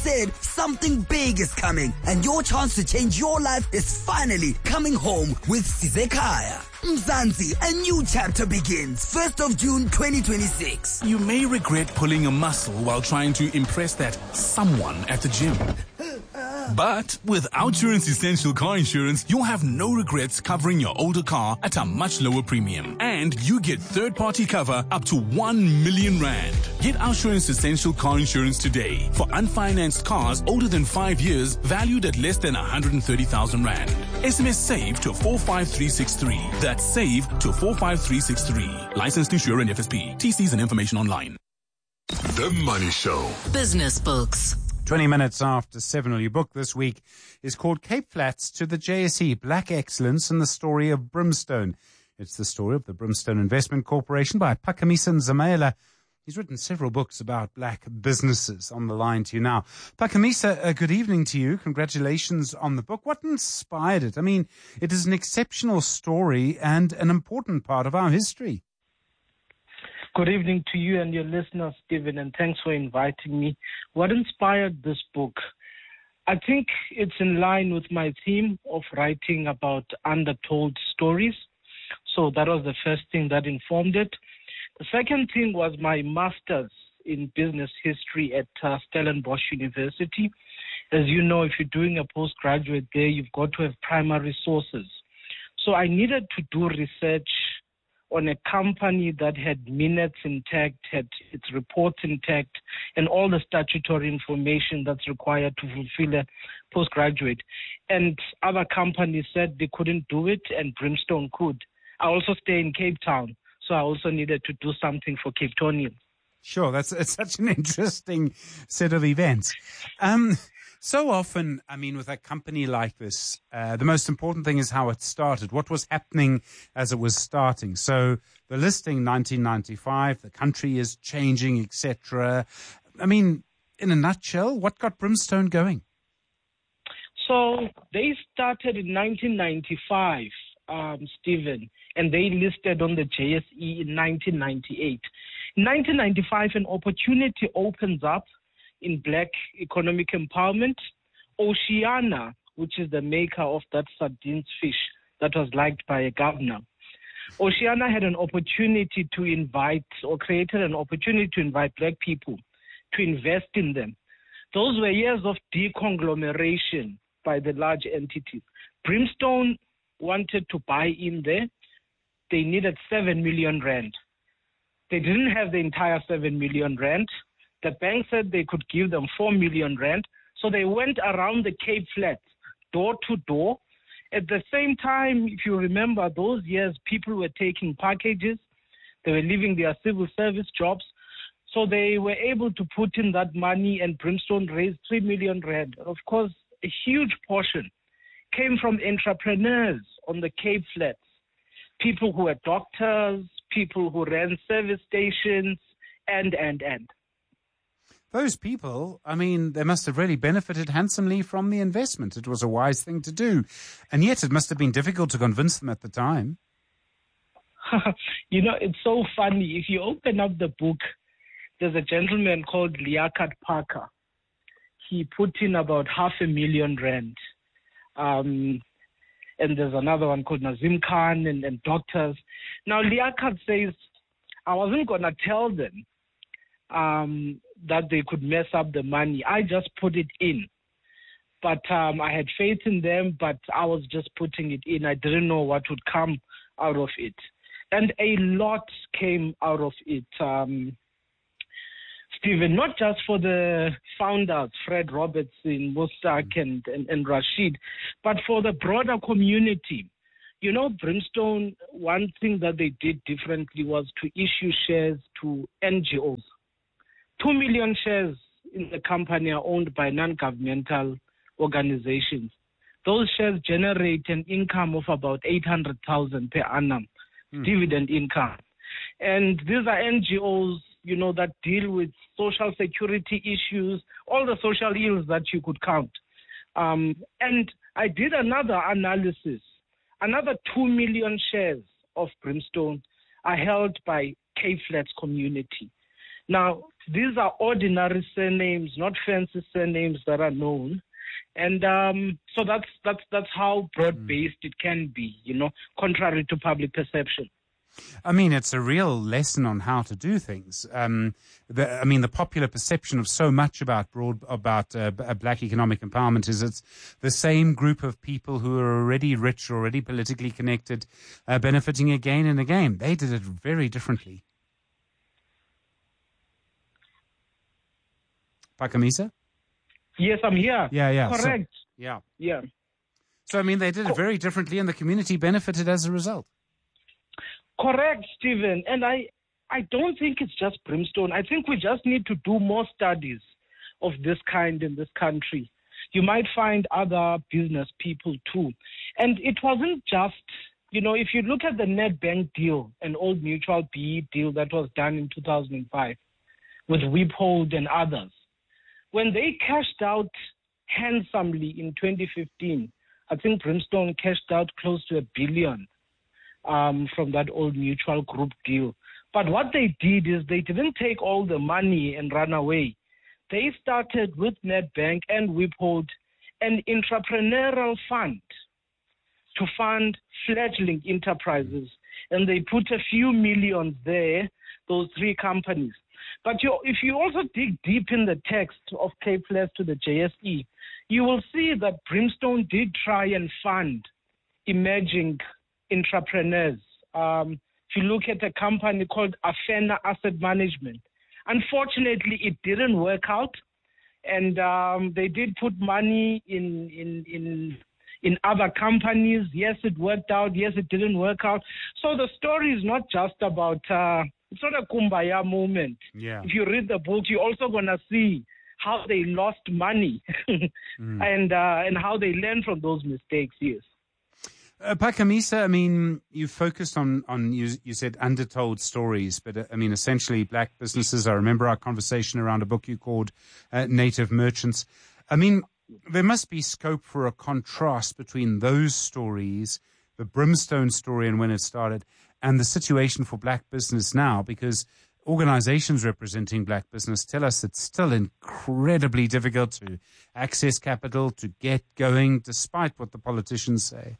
said something big is coming and your chance to change your life is finally coming home with Sizekaya. Mzansi, a new chapter begins 1st of June 2026. You may regret pulling a muscle while trying to impress that someone at the gym. But with Outsurance Essential Car Insurance, you'll have no regrets covering your older car at a much lower premium. And you get third-party cover up to 1 million rand. Get Outsurance Essential Car Insurance today for unfinanced cars older than 5 years valued at less than 130,000 rand. SMS SAVE to 45363. That's SAVE to 45363. Licensed insurer and FSP. TCs and information online. The Money Show. Business Books. 20 minutes after 7. Your book this week is called Cape Flats to the JSE, Black Excellence and the Story of Brimstone. It's the story of the Brimstone Investment Corporation by Phakamisa Nzamela. He's written several books about black businesses. On the line to you now. Phakamisa, good evening to you. Congratulations on the book. What inspired it? I mean, it is an exceptional story and an important part of our history. Good evening to you and your listeners, Stephen, and thanks for inviting me. What inspired this book? I think it's in line with my theme of writing about undertold stories. So that was the first thing that informed it. The second thing was my master's in business history at Stellenbosch University. As you know, if you're doing a postgraduate there, you've got to have primary sources. So I needed to do research on a company that had minutes intact, had its reports intact, and all the statutory information that's required to fulfill a postgraduate. And other companies said they couldn't do it, and Brimstone could. I also stay in Cape Town, so I also needed to do something for Cape Townians. Sure, it's such an interesting set of events. So often, I mean, with a company like this, the most important thing is how it started. What was happening as it was starting? So the listing, 1995, the country is changing, etc. I mean, in a nutshell, what got Brimstone going? So they started in 1995, Stephen, and they listed on the JSE in 1998. In 1995, an opportunity opens up in black economic empowerment. Oceana, which is the maker of that sardines fish that was liked by a governor, Oceana had an opportunity to invite, or created an opportunity to invite black people to invest in them. Those were years of deconglomeration by the large entities. Brimstone wanted to buy in there. They needed 7 million rand. They didn't have the entire 7 million rand. The bank said they could give them 4 million rand. So they went around the Cape Flats, door to door. At the same time, if you remember those years, people were taking packages. They were leaving their civil service jobs. So they were able to put in that money, and Brimstone raised 3 million rand. Of course, a huge portion came from entrepreneurs on the Cape Flats, people who were doctors, people who ran service stations, and. Those people, I mean, they must have really benefited handsomely from the investment. It was a wise thing to do. And yet it must have been difficult to convince them at the time. You know, it's so funny. If you open up the book, there's a gentleman called Liaquat Parker. He put in about 500,000 rand. And there's another one called Nazim Khan and doctors. Now, Liaquat says, I wasn't going to tell them that they could mess up the money. I just put it in. But I had faith in them, but I was just putting it in. I didn't know what would come out of it. And a lot came out of it, Stephen, not just for the founders, Fred Robertson, Mustak and Rashid, but for the broader community. You know, Brimstone, one thing that they did differently was to issue shares to NGOs. 2 million shares in the company are owned by non-governmental organizations. Those shares generate an income of about 800,000 per annum, dividend income. And these are NGOs, you know, that deal with social security issues, all the social ills that you could count. And I did another analysis. Another 2 million shares of Brimstone are held by Cape Flats community. Now, these are ordinary surnames, not fancy surnames that are known. And so that's how broad-based it can be, contrary to public perception. I mean, it's a real lesson on how to do things. The popular perception of so much about black economic empowerment is it's the same group of people who are already rich, already politically connected, benefiting again and again. They did it very differently. Phakamisa? Yes, I'm here. Yeah. Correct. Yeah. So, they did it very differently, and the community benefited as a result. Correct, Stephen. And I don't think it's just Brimstone. I think we just need to do more studies of this kind in this country. You might find other business people too. And it wasn't just, if you look at the Nedbank deal, an Old Mutual BE deal that was done in 2005 with Wiphold and others, when they cashed out handsomely in 2015, I think Brimstone cashed out close to $1 billion. From that Old Mutual Group deal. But what they did is they didn't take all the money and run away. They started with Nedbank and Wiphold an entrepreneurial fund to fund fledgling enterprises. And they put a few millions there, those three companies. But if you also dig deep in the text of Cape Flats to the JSE, you will see that Brimstone did try and fund emerging entrepreneurs. If you look at a company called Afena Asset Management, unfortunately, it didn't work out, and they did put money in other companies. Yes, it worked out. Yes, it didn't work out. So the story is not just about. It's not a kumbaya moment. Yeah. If you read the book, you're also gonna see how they lost money and how they learned from those mistakes. Yes. Phakamisa, you focused on you said undertold stories, but essentially black businesses. I remember our conversation around a book you called Native Merchants. There must be scope for a contrast between those stories, the Brimstone story and when it started, and the situation for black business now, because organizations representing black business tell us it's still incredibly difficult to access capital, to get going, despite what the politicians say.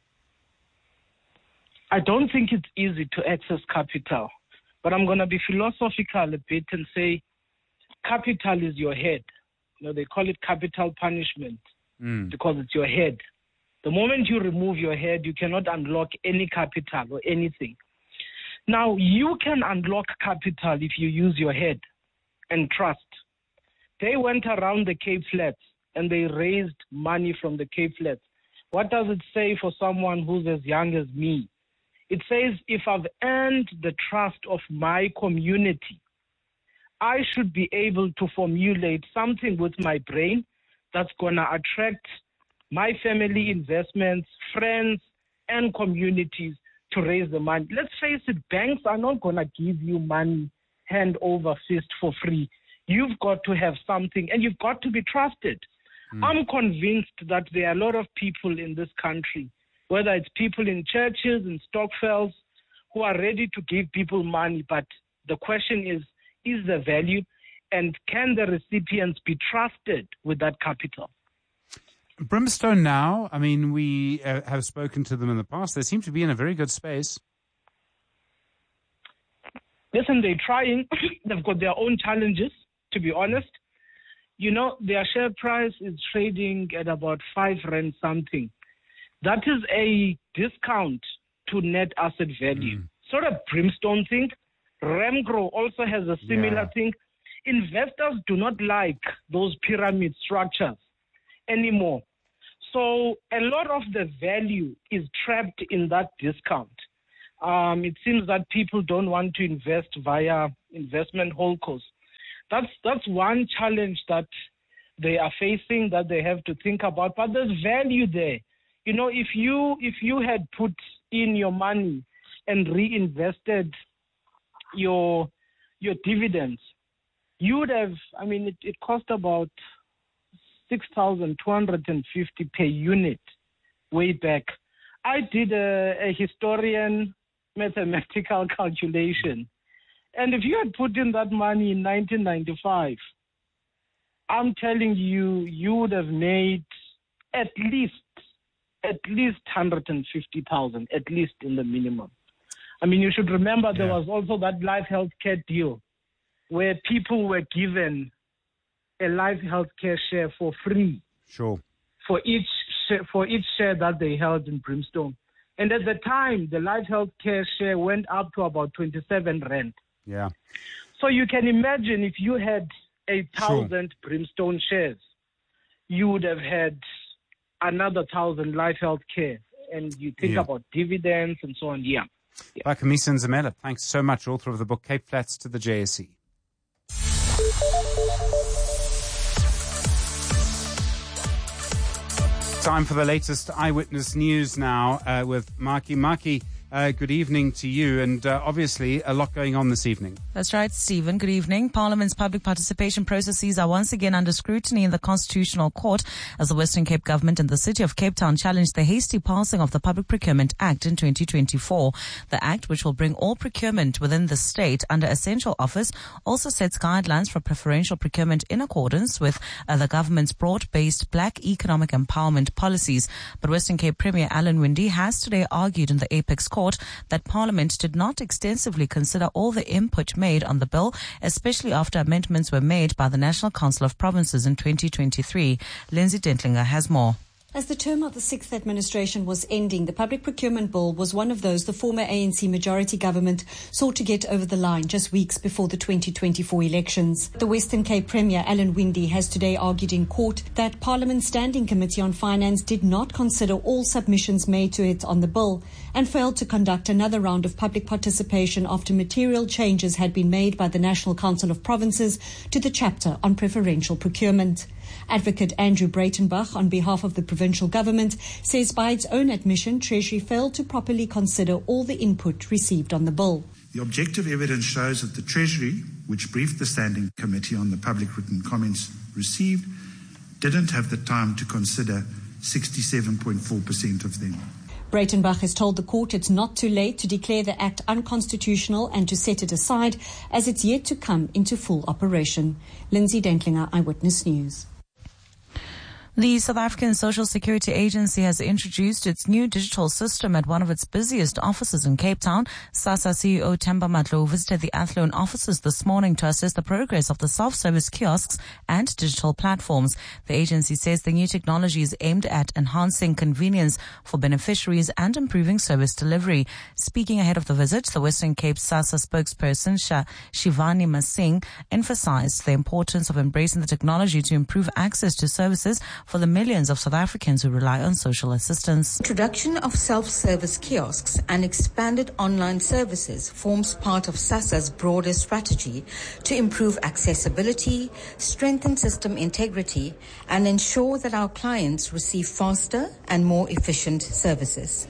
I don't think it's easy to access capital, but I'm going to be philosophical a bit and say capital is your head. They call it capital punishment because it's your head. The moment you remove your head, you cannot unlock any capital or anything. Now, you can unlock capital if you use your head and trust. They went around the Cape Flats and they raised money from the Cape Flats. What does it say for someone who's as young as me? It says, if I've earned the trust of my community, I should be able to formulate something with my brain that's going to attract my family investments, friends, and communities to raise the money. Let's face it, banks are not going to give you money hand over fist for free. You've got to have something, and you've got to be trusted. I'm convinced that there are a lot of people in this country, whether it's people in churches and stokvels, who are ready to give people money. But the question is the value, and can the recipients be trusted with that capital? Brimstone now, we have spoken to them in the past. They seem to be in a very good space. Listen, they're trying. They've got their own challenges, to be honest. Their share price is trading at about 5 rand something. That is a discount to net asset value. Sort of Brimstone thing. Remgro also has a similar thing. Investors do not like those pyramid structures anymore. So a lot of the value is trapped in that discount. It seems that people don't want to invest via investment holdcos. That's one challenge that they are facing, that they have to think about. But there's value there. If you had put in your money and reinvested your dividends, you would have, it cost about 6,250 per unit way back. I did a historian mathematical calculation, And if you had put in that money in 1995, I'm telling you, you would have made at least 150,000, at least in the minimum. I mean, you should remember there was also that life health care deal where people were given a life health care share for free. Sure. For each share that they held in Brimstone. And at the time, the life health care share went up to about 27 rand. Yeah. So you can imagine if you had 1,000 Brimstone shares, you would have had another 1,000 life health care. And you think about dividends and so on. Yeah. Phakamisa Nzimela, thanks so much, author of the book Cape Flats to the JSE. Time for the latest eyewitness news now with Maki. Maki, good evening to you, and obviously a lot going on this evening. That's right, Stephen. Good evening. Parliament's public participation processes are once again under scrutiny in the Constitutional Court as the Western Cape government and the City of Cape Town challenged the hasty passing of the Public Procurement Act in 2024. The Act, which will bring all procurement within the state under a central office, also sets guidelines for preferential procurement in accordance with the government's broad-based black economic empowerment policies. But Western Cape Premier Alan Winde has today argued in the Apex Court that Parliament did not extensively consider all the input made on the bill, especially after amendments were made by the National Council of Provinces in 2023. Lindsay Dentlinger has more. As the term of the sixth administration was ending, the Public Procurement Bill was one of those the former ANC majority government sought to get over the line just weeks before the 2024 elections. The Western Cape Premier, Alan Winde, has today argued in court that Parliament's Standing Committee on Finance did not consider all submissions made to it on the bill and failed to conduct another round of public participation after material changes had been made by the National Council of Provinces to the chapter on preferential procurement. Advocate Andrew Breitenbach, on behalf of the provincial government, says by its own admission, Treasury failed to properly consider all the input received on the bill. The objective evidence shows that the Treasury, which briefed the Standing Committee on the public written comments received, didn't have the time to consider 67.4% of them. Breitenbach has told the court it's not too late to declare the Act unconstitutional and to set it aside, as it's yet to come into full operation. Lindsay Dentlinger, Eyewitness News. The South African Social Security Agency has introduced its new digital system at one of its busiest offices in Cape Town. SASSA CEO Themba Matlow visited the Athlone offices this morning to assess the progress of the self-service kiosks and digital platforms. The agency says the new technology is aimed at enhancing convenience for beneficiaries and improving service delivery. Speaking ahead of the visit, the Western Cape SASSA spokesperson Shivani Masing emphasized the importance of embracing the technology to improve access to services for the millions of South Africans who rely on social assistance. Introduction of self-service kiosks and expanded online services forms part of SASSA's broader strategy to improve accessibility, strengthen system integrity, and ensure that our clients receive faster and more efficient services.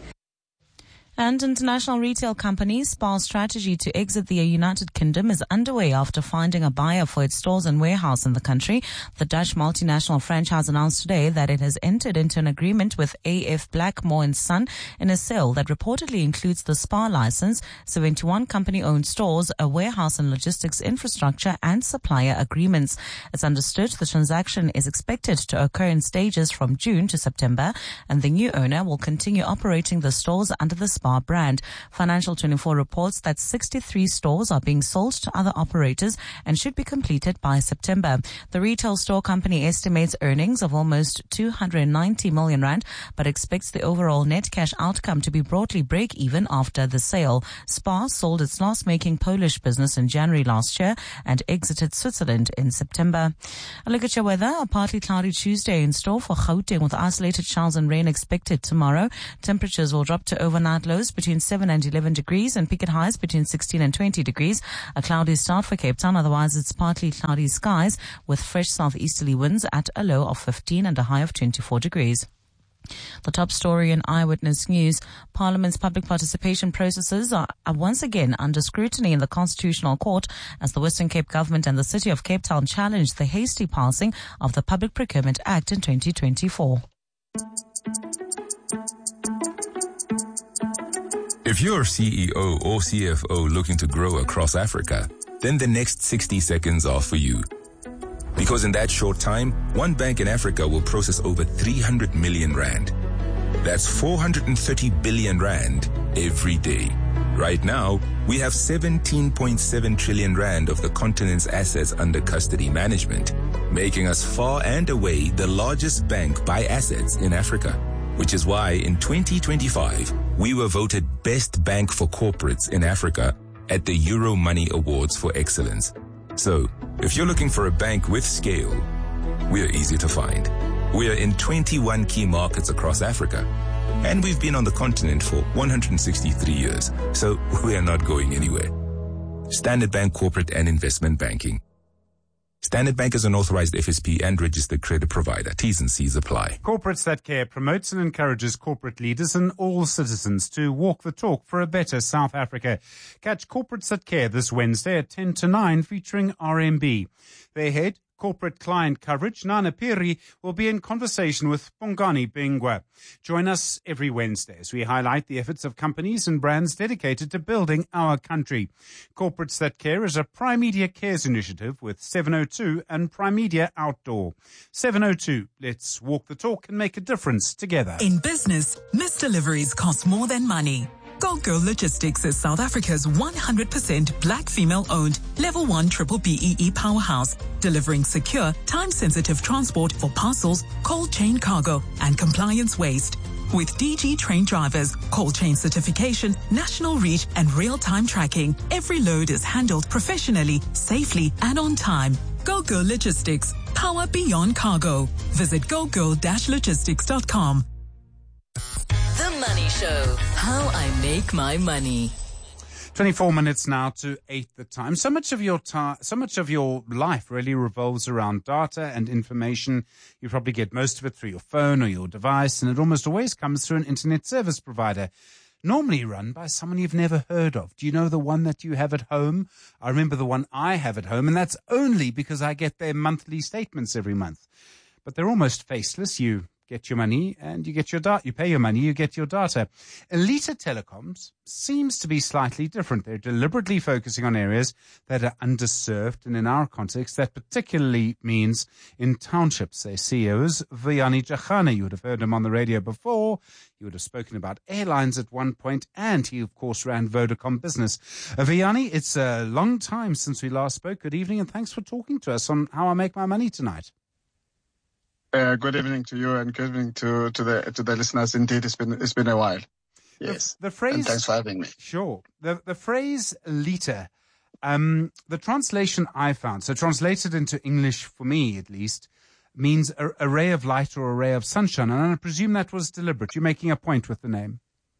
And international retail company SPAR's strategy to exit the United Kingdom is underway after finding a buyer for its stores and warehouse in the country. The Dutch multinational franchise announced today that it has entered into an agreement with AF Blackmore & Son in a sale that reportedly includes the SPAR license, 71 company-owned stores, a warehouse and logistics infrastructure, and supplier agreements. It's understood the transaction is expected to occur in stages from June to September, and the new owner will continue operating the stores under the SPAR brand. Financial 24 reports that 63 stores are being sold to other operators and should be completed by September. The retail store company estimates earnings of almost 290 million rand, but expects the overall net cash outcome to be broadly break-even after the sale. SPAR sold its loss-making Polish business in January last year and exited Switzerland in September. A look at your weather. A partly cloudy Tuesday in store for Gauteng with isolated showers and rain expected tomorrow. Temperatures will drop to overnight lows between 7 and 11 degrees and peak at highs between 16 and 20 degrees. A cloudy start for Cape Town. Otherwise, it's partly cloudy skies with fresh southeasterly winds at a low of 15 and a high of 24 degrees. The top story in Eyewitness News. Parliament's public participation processes are once again under scrutiny in the Constitutional Court as the Western Cape government and the City of Cape Town challenged the hasty passing of the Public Procurement Act in 2024. If you're CEO or CFO looking to grow across Africa, then the next 60 seconds are for you. Because in that short time, one bank in Africa will process over 300 million rand. That's 430 billion rand every day. Right now, we have 17.7 trillion rand of the continent's assets under custody management, making us far and away the largest bank by assets in Africa, which is why in 2025, we were voted Best Bank for Corporates in Africa at the Euromoney Awards for Excellence. So, if you're looking for a bank with scale, we're easy to find. We're in 21 key markets across Africa, and we've been on the continent for 163 years, so we are not going anywhere. Standard Bank Corporate and Investment Banking. Standard Bank is an authorized FSP and registered credit provider. T's and C's apply. Corporates That Care promotes and encourages corporate leaders and all citizens to walk the talk for a better South Africa. Catch Corporates That Care this Wednesday at 10 to 9 featuring RMB. Their head, corporate client coverage, Nana Piri, will be in conversation with Bongani Bingwa. Join us every Wednesday as we highlight the efforts of companies and brands dedicated to building our country. Corporates That Care is a Prime Media Cares initiative with 702 and Prime Media Outdoor. 702, let's walk the talk and make a difference together. In business, missed deliveries cost more than money. Go Girl Logistics is South Africa's 100% black female-owned Level 1 Triple BEE powerhouse, delivering secure, time-sensitive transport for parcels, cold chain cargo, and compliance waste. With DG trained drivers, cold chain certification, national reach, and real-time tracking, every load is handled professionally, safely, and on time. Go Girl Logistics, power beyond cargo. Visit gogirl-logistics.com. The Money Show. How I make my money. 24 minutes now to 8 the time. So much of your life really revolves around data and information. You probably get most of it through your phone or your device, and it almost always comes through an internet service provider, normally run by someone you've never heard of. Do you know the one that you have at home? I remember the one I have at home, and that's only because I get their monthly statements every month. But they're almost faceless. You get your money and you get your data. You pay your money, you get your data. Elite Telecoms seems to be slightly different. They're deliberately focusing on areas that are underserved, and in our context, that particularly means in townships. Their CEO is Vuyani Jachana. You would have heard him on the radio before. He would have spoken about airlines at one point, and he, of course, ran Vodacom Business. Vuyani, it's a long time since we last spoke. Good evening, and thanks for talking to us on How I Make My Money tonight. Good evening to you, and good evening to the listeners. Indeed, it's been a while. Yes. The phrase. And thanks for having me. Sure. The phrase "liter," the translation I found, so translated into English for me at least, means a ray of light or a ray of sunshine, and I presume that was deliberate. You're making a point with the name.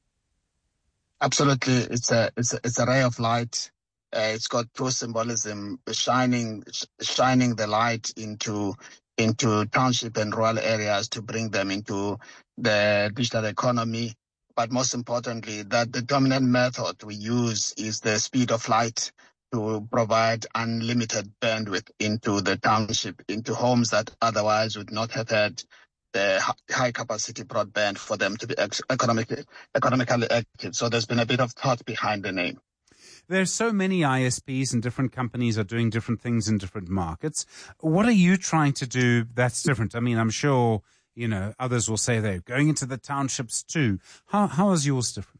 Absolutely, it's a ray of light. It's got true symbolism, shining the light into township and rural areas to bring them into the digital economy. But most importantly, that the dominant method we use is the speed of light to provide unlimited bandwidth into the township, into homes that otherwise would not have had the high capacity broadband for them to be economically active. So there's been a bit of thought behind the name. There's so many ISPs and different companies are doing different things in different markets. What are you trying to do that's different? I mean, I'm sure, others will say they're going into the townships too. How is yours different?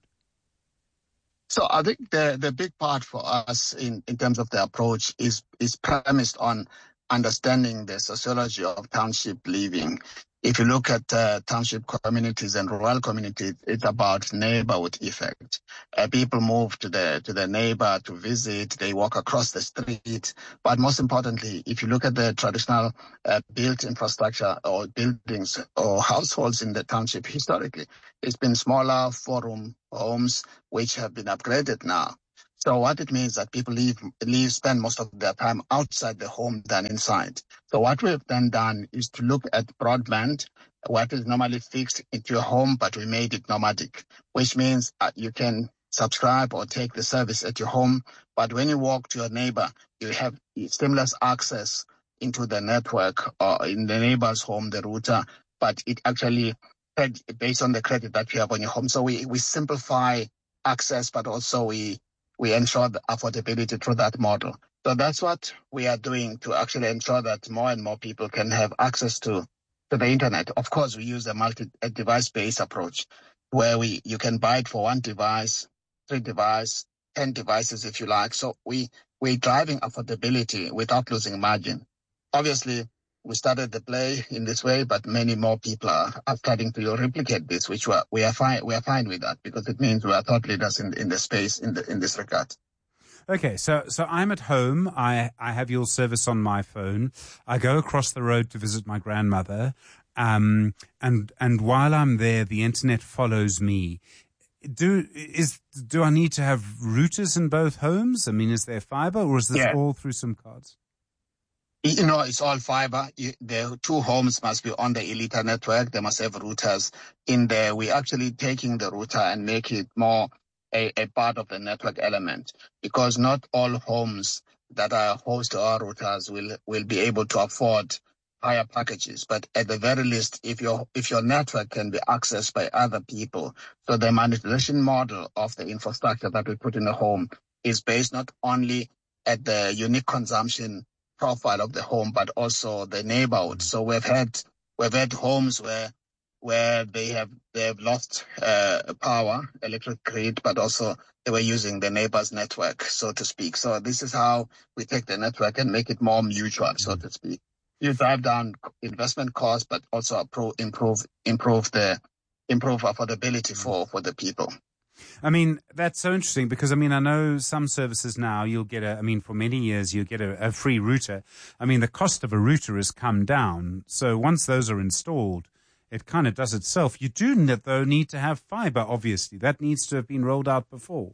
So I think the big part for us in terms of the approach is premised on understanding the sociology of township living. If you look at township communities and rural communities, it's about neighborhood effect. People move to the neighbor to visit. They walk across the street. But most importantly, if you look at the traditional built infrastructure or buildings or households in the township historically, it's been smaller 4-room homes which have been upgraded now. So what it means that people spend most of their time outside the home than inside. So what we've then done is to look at broadband, what is normally fixed into your home, but we made it nomadic, which means you can subscribe or take the service at your home. But when you walk to your neighbor, you have seamless access into the network or in the neighbor's home, the router, but it actually based on the credit that you have on your home. So we simplify access, but also we ensure the affordability through that model. So that's what we are doing to actually ensure that more and more people can have access to the internet. Of course, we use a device-based approach where you can buy it for one device, 3 devices, 10 devices if you like. So we're driving affordability without losing margin. Obviously, we started the play in this way, but many more people are starting to replicate this, which we are fine with that, because it means we are thought leaders in the space in this regard. Okay, so I'm at home. I have your service on my phone. I go across the road to visit my grandmother, and while I'm there, the internet follows me. Do I need to have routers in both homes? I mean, is there fiber, or is this all through SIM cards? It's all fiber. The 2 homes must be on the Elita network. They must have routers in there. We're actually taking the router and make it more a part of the network element, because not all homes that are host to our routers will be able to afford higher packages. But at the very least, if your network can be accessed by other people, so the monetization model of the infrastructure that we put in a home is based not only at the unique consumption profile of the home, but also the neighborhood. So we've had homes where they have lost power, electric grid, but also they were using the neighbor's network, so to speak. So this is how we take the network and make it more mutual, so to speak. You drive down investment costs, but also improve affordability for the people. I mean, that's so interesting because, I mean, I know some services now you'll get for many years you'll get a free router. I mean, the cost of a router has come down. So once those are installed, it kind of does itself. You do, though, need to have fiber, obviously. That needs to have been rolled out before.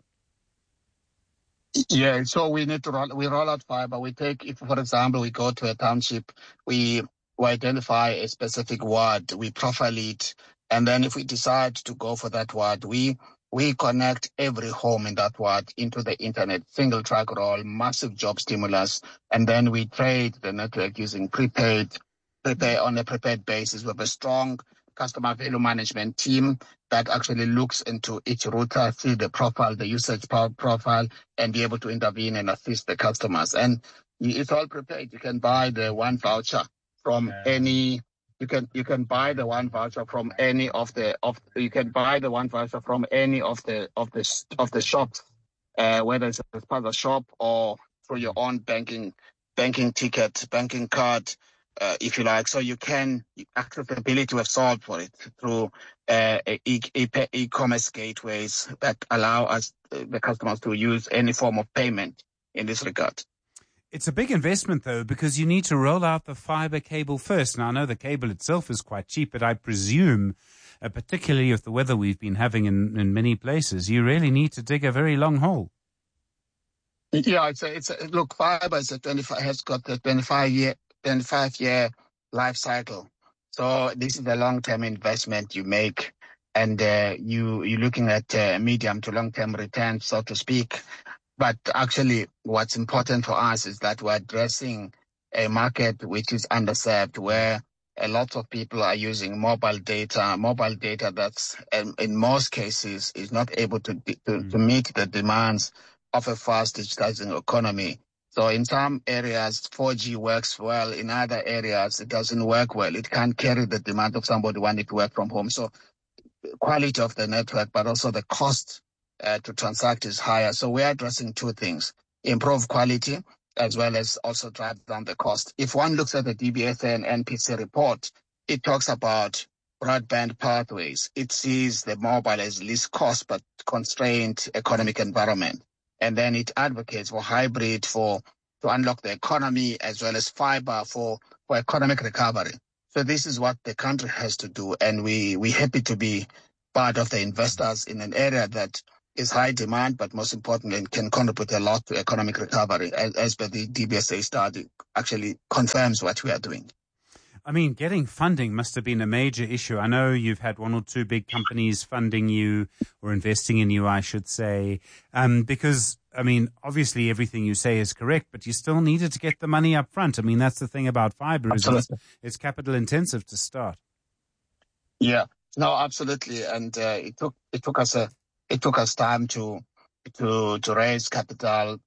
Yeah, so we need to roll out fiber. We take, if, for example, we go to a township, we identify a specific ward, we profile it, and then if we decide to go for that ward, we connect every home in that ward into the internet, single track roll, massive job stimulus, and then we trade the network using prepaid on a prepaid basis. We have a strong customer value management team that actually looks into each router, see the profile, the usage profile, and be able to intervene and assist the customers. And it's all prepaid. You can buy the one voucher from any. You can buy the one voucher from any of the shops, whether it's as part of the shop or through your own banking ticket, banking card, if you like. So you can accessibility we've solved for it through e-commerce gateways that allow us the customers to use any form of payment in this regard. It's a big investment, though, because you need to roll out the fiber cable first. Now, I know the cable itself is quite cheap, but I presume, particularly with the weather we've been having in many places, you really need to dig a very long hole. Yeah, look, fiber has got a 25-year life cycle. So this is a long-term investment you make, and you're looking at medium to long-term returns, so to speak. But actually, what's important for us is that we're addressing a market which is underserved, where a lot of people are using mobile data that's, in most cases, is not able to meet the demands of a fast digitizing economy. So in some areas, 4G works well. In other areas, it doesn't work well. It can't carry the demand of somebody wanting to work from home. So quality of the network, but also the cost to transact is higher. So we're addressing 2 things: improve quality as well as also drive down the cost. If one looks at the DBSA and NPC report, it talks about broadband pathways. It sees the mobile as least cost but constrained economic environment. And then it advocates for hybrid to unlock the economy, as well as fiber for economic recovery. So this is what the country has to do. And we're happy to be part of the investors in an area that is high demand, but most importantly, can contribute a lot to economic recovery, as per the DBSA study actually confirms what we are doing. I mean, getting funding must have been a major issue. I know you've had 1 or 2 big companies funding you, or investing in you, I should say, because, I mean, obviously everything you say is correct, but you still needed to get the money up front. I mean, that's the thing about fiber, is it's capital intensive to start. Yeah, no, absolutely. And it took us it took us time to raise capital,